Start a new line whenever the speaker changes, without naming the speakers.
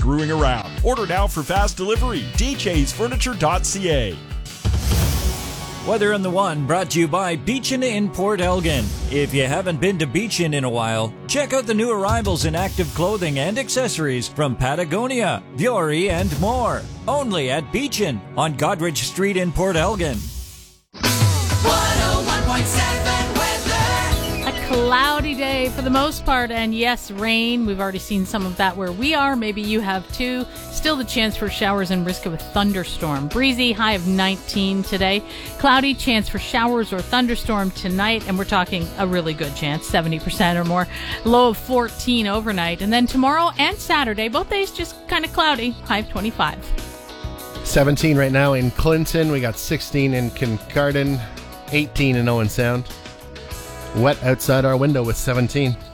screwing around. Order now for fast delivery. djsfurniture.ca.
Weather on the One brought to you by Beechin in Port Elgin. If you haven't been to Beechin in a while, check out the new arrivals in active clothing and accessories from Patagonia, Vuori, and more. Only at Beechin on Godrich Street in Port Elgin.
101.7 weather.
A cloudy day for the most part, and yes, rain. We've already seen some of that where we are. Maybe you have too. Still the chance for showers and risk of a thunderstorm. Breezy, high of 19 today. Cloudy, chance for showers or thunderstorm tonight, and we're talking a really good chance, 70% or more. Low of 14 overnight. And then tomorrow and Saturday, both days just kind of cloudy, high of 25.
17 right now in Clinton. We got 16 in Kincardine, 18 in Owen Sound. Wet outside our window with 17.